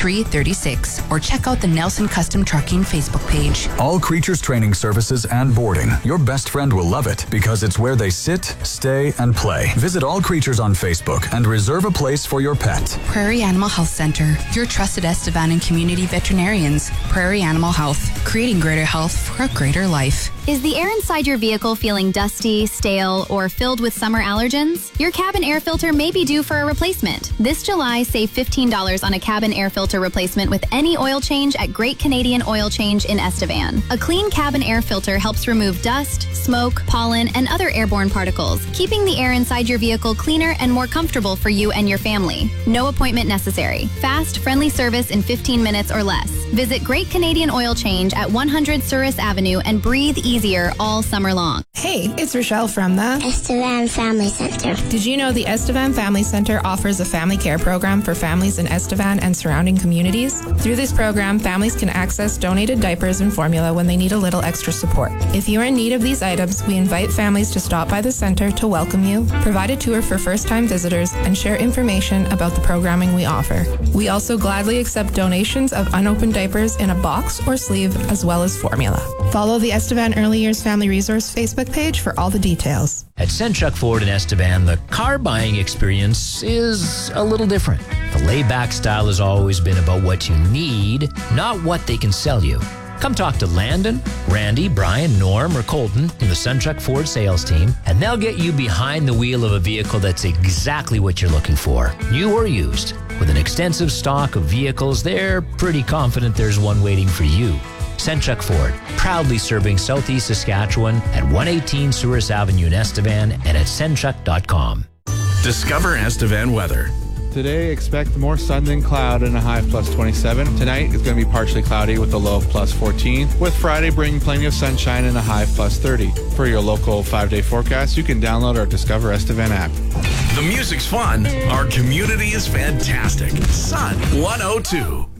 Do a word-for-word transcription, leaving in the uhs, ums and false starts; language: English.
three three six or check out the Nelson Custom Trucking Facebook page. All Creatures Training Services and Boarding. Your best friend will love it because it's where they sit, stay, and play. Visit All Creatures on Facebook and reserve a place for your pet. Prairie Animal Health Center, your trusted Estevan and community veterinarians. Prairie Animal Health, creating greater health for a greater life. Is the air inside your vehicle feeling dusty, stale, or filled with summer allergens? Your cabin air filter may be due for a replacement. This July, save fifteen dollars on a cabin air filter replacement with any oil change at Great Canadian Oil Change in Estevan. A clean cabin air filter helps remove dust, smoke, pollen, and other airborne particles, keeping the air inside your vehicle cleaner and more comfortable for you and your family. No appointment necessary. Fast, friendly service in fifteen minutes or less. Visit Great Canadian Oil Change at one hundred Souris Avenue and breathe easier all summer long. Hey, it's Rochelle from the Estevan Family Center. Did you know the Estevan Family Center offers a family care program for families in Estevan and surrounding communities? Through this program, families can access donated diapers and formula when they need a little extra support. If you are in need of these items, we invite families to stop by the center to welcome you, provide a tour for first-time visitors, and share information about the programming we offer. We also gladly accept donations of unopened diapers in a box or sleeve, as well as formula. Follow the Estevan Early Years Family Resource Facebook page for all the details. At Senchuk Ford in Estevan, the car buying experience is a little different. The laid-back style has always been about what you need, not what they can sell you. Come talk to Landon, Randy, Brian, Norm, or Colton from the Senchuk Ford sales team, and they'll get you behind the wheel of a vehicle that's exactly what you're looking for, new or used. With an extensive stock of vehicles, they're pretty confident there's one waiting for you. Senchuk Ford, proudly serving Southeast Saskatchewan at one eighteen Souris Avenue in Estevan and at senchuk dot com. Discover Estevan weather. Today, expect more sun than cloud and a high of plus twenty-seven. Tonight, it's going to be partially cloudy with a low of plus fourteen, with Friday bringing plenty of sunshine and a high of plus thirty. For your local five-day forecast, you can download our Discover Estevan app. The music's fun. Our community is fantastic. Sun one oh two.